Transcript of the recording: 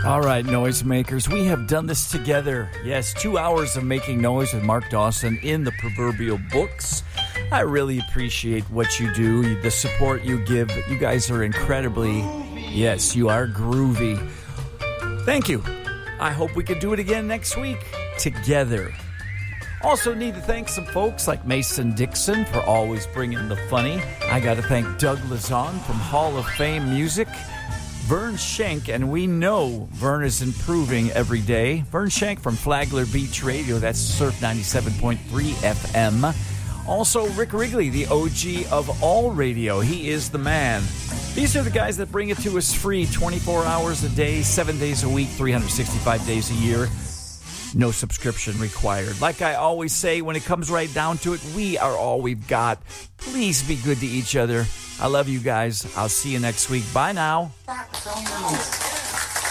All right, noisemakers, we have done this together. Yes, 2 hours of making noise with Mark Dawson in the proverbial books. I really appreciate what you do, the support you give. You guys are incredibly, yes, you are groovy. Thank you. I hope we can do it again next week together. Also need to thank some folks like Mason Dixon for always bringing the funny. I got to thank Doug Lazon from Hall of Fame Music. Vern Schenk, and we know Vern is improving every day. Vern Schenk from Flagler Beach Radio, that's Surf 97.3 FM. Also, Rick Wrigley, the OG of all radio. He is the man. These are the guys that bring it to us free 24 hours a day, 7 days a week, 365 days a year. No subscription required. Like I always say, when it comes right down to it, we are all we've got. Please be good to each other. I love you guys. I'll see you next week. Bye now.